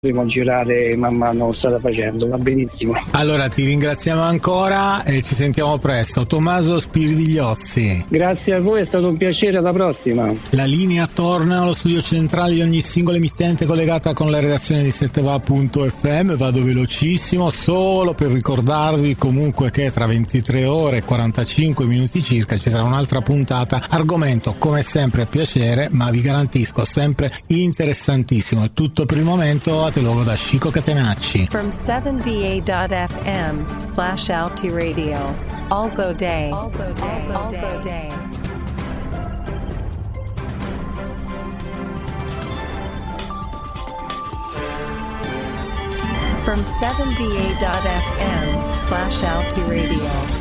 potremo girare man mano strada facendo. Va benissimo. Allora ti ringraziamo ancora e ci sentiamo presto. Tommaso Spiridigliozzi. Grazie a voi, è stato un piacere, alla prossima. La linea torna allo studio centrale di ogni singola emittente collegata con la redazione di Setteva.fm. Vado velocissimo solo per ricordarvi comunque che tra 23 ore e 45 minuti circa ci sarà un'altra puntata, argomento come sempre a piacere, ma vi garantisco sempre interessantissimo. È tutto per il momento, a te luogo da Chico Catenacci. From 7va.fm/Alti Radio. All go day. All go day. All go day. From 7va.fm/Alti Radio.